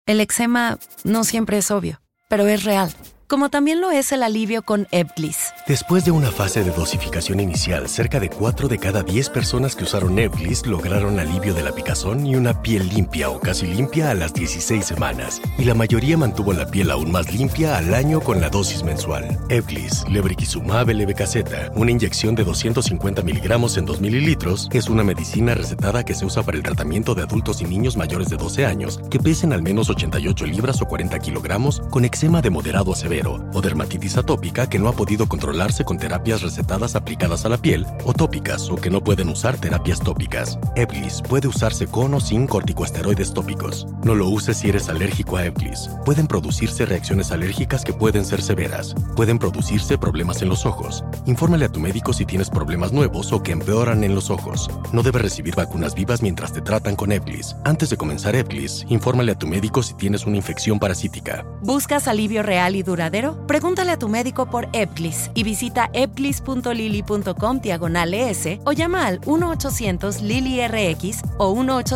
El eczema no siempre es obvio, pero es real. Como también lo es el alivio con Ebglyss. Después de una fase de dosificación inicial, cerca de 4 de cada 10 personas que usaron Ebglyss lograron alivio de la picazón y una piel limpia o casi limpia a las 16 semanas. Y la mayoría mantuvo la piel aún más limpia al año con la dosis mensual. Ebglyss, lebrikizumab LB-Kz, una inyección de 250 miligramos en 2 mililitros, es una medicina recetada que se usa para el tratamiento de adultos y niños mayores de 12 años que pesen al menos 88 libras o 40 kilogramos con eczema de moderado a severo o dermatitis atópica que no ha podido controlarse con terapias recetadas aplicadas a la piel o tópicas o que no pueden usar terapias tópicas. Ebglyss puede usarse con o sin corticosteroides tópicos. No lo uses si eres alérgico a Ebglyss. Pueden producirse reacciones alérgicas que pueden ser severas. Pueden producirse problemas en los ojos. Infórmale a tu médico si tienes problemas nuevos o que empeoran en los ojos. No debes recibir vacunas vivas mientras te tratan con Ebglyss. Antes de comenzar Ebglyss, infórmale a tu médico si tienes una infección parasítica. ¿Buscas alivio real y duradero? Pregúntale a tu médico por Ebglyss y visita ebglyss.lily.com/ES o llama al 1-800-LILY-RX o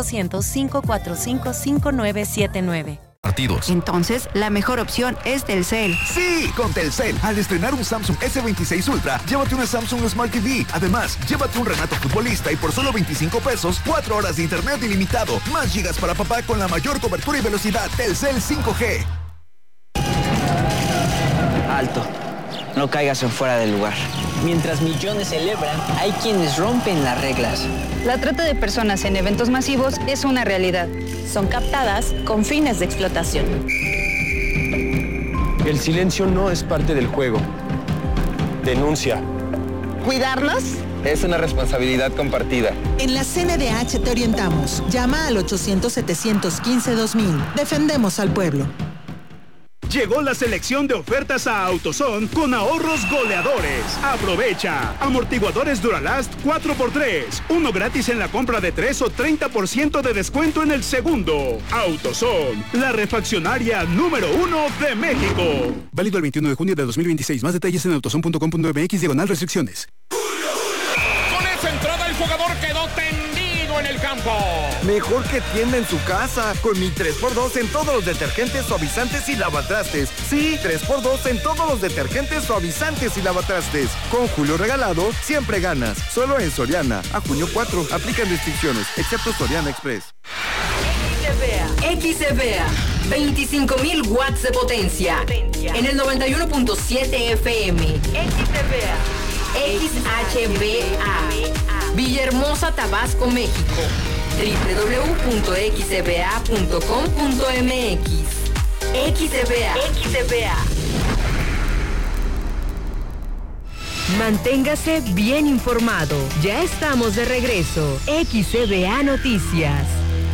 1-800-545-5979. Partidos. Entonces, la mejor opción es Telcel. ¡Sí! Con Telcel, al estrenar un Samsung S26 Ultra, llévate una Samsung Smart TV. Además, llévate un Renato Futbolista y por solo 25 pesos, 4 horas de internet ilimitado, más gigas para papá con la mayor cobertura y velocidad. Telcel 5G. Alto, no caigas en fuera del lugar. Mientras millones celebran, hay quienes rompen las reglas. La trata de personas en eventos masivos es una realidad. Son captadas con fines de explotación. El silencio no es parte del juego. Denuncia. ¿Cuidarnos? Es una responsabilidad compartida. En la CNDH te orientamos. Llama al 800-715-2000. Defendemos al pueblo. Llegó la selección de ofertas a AutoZone con ahorros goleadores. Aprovecha. Amortiguadores Duralast 4x3. Uno gratis en la compra de 3 o 30% de descuento en el segundo. AutoZone, la refaccionaria número 1 de México. Válido el 21 de junio de 2026. Más detalles en autozone.com.mx/restricciones. Con esa entrada el jugador quedó tendido en el campo. Mejor que tienda en su casa. Con mi 3x2 en todos los detergentes, suavizantes y lavatrastes. Sí, 3x2 en todos los detergentes, suavizantes y lavatrastes. Con Julio regalado, siempre ganas. Solo en Soriana. A junio 4. Aplican restricciones, excepto Soriana Express. XCBA. 25,000 watts de potencia. En el 91.7 FM. XCBA. XHBA. Villahermosa, Tabasco, México. www.xcba.com.mx. XCBA. Manténgase bien informado. Ya estamos de regreso. XCBA Noticias.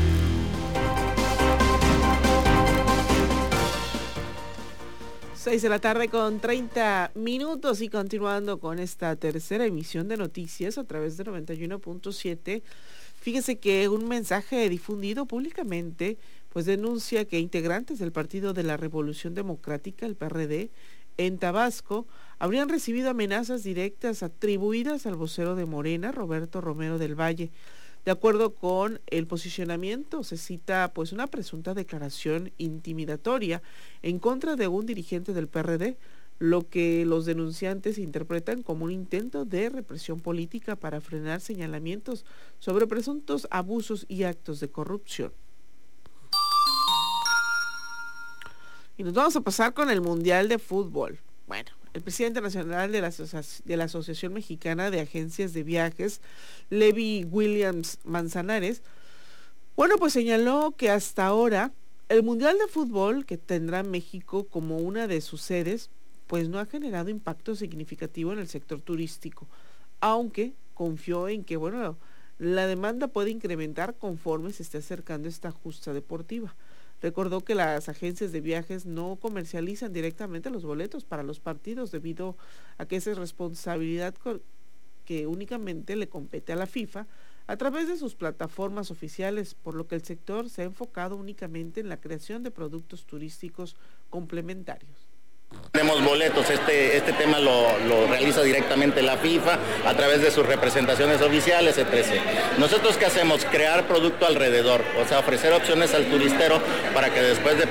Seis de la tarde con 30 minutos y continuando con esta tercera emisión de noticias a través de 91.7. Fíjese que un mensaje difundido públicamente pues denuncia que integrantes del Partido de la Revolución Democrática, el PRD, en Tabasco, habrían recibido amenazas directas atribuidas al vocero de Morena, Roberto Romero del Valle. De acuerdo con el posicionamiento, se cita pues una presunta declaración intimidatoria en contra de un dirigente del PRD, lo que los denunciantes interpretan como un intento de represión política para frenar señalamientos sobre presuntos abusos y actos de corrupción. Y nos vamos a pasar con el Mundial de Fútbol. Bueno, el presidente nacional de la Asociación Mexicana de Agencias de Viajes, Levi Williams Manzanares, bueno, pues señaló que hasta ahora el Mundial de Fútbol que tendrá México como una de sus sedes, pues no ha generado impacto significativo en el sector turístico, aunque confió en que, bueno, la demanda puede incrementar conforme se esté acercando esta justa deportiva. Recordó que las agencias de viajes no comercializan directamente los boletos para los partidos debido a que esa es responsabilidad que únicamente le compete a la FIFA a través de sus plataformas oficiales, por lo que el sector se ha enfocado únicamente en la creación de productos turísticos complementarios. Tenemos boletos, este tema lo realiza directamente la FIFA a través de sus representaciones oficiales, etc. Nosotros, ¿qué hacemos? Crear producto alrededor, o sea, ofrecer opciones al turistero para que después de